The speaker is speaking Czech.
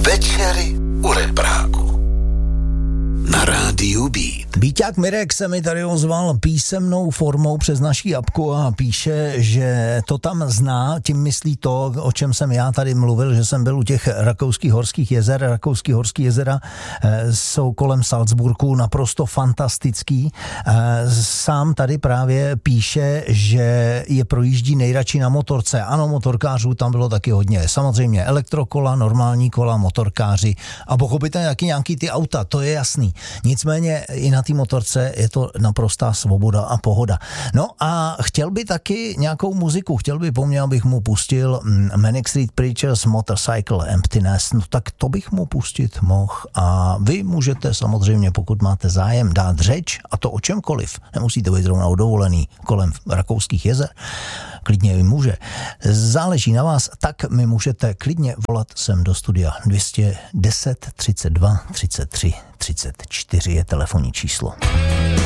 Večery u Repráku na rádiu Beat. Bíťák Mirek se mi tady ozval písemnou formou přes naší apku a píše, že to tam zná, tím myslí to, o čem jsem já tady mluvil, že jsem byl u těch rakouských horských jezer. Rakouský horský jezera jsou kolem Salzburgu naprosto fantastický. Sám tady právě píše, že je projíždí nejradši na motorce. Ano, motorkářů tam bylo taky hodně. Samozřejmě elektrokola, normální kola, motorkáři a pochopitelně taky nějaký ty auta, to je jasný. Nicméně i na té motorce je to naprostá svoboda a pohoda. No a chtěl by taky nějakou muziku, chtěl by po mně, abych mu pustil Manic Street Preachers Motorcycle Emptiness, no tak to bych mu pustit mohl a vy můžete samozřejmě, pokud máte zájem, dát řeč a to o čemkoliv. Nemusíte být zrovna dovolený kolem rakouských jezer, klidně i může. Záleží na vás, tak mi můžete klidně volat sem do studia 210 32 33 34 je telefonní číslo.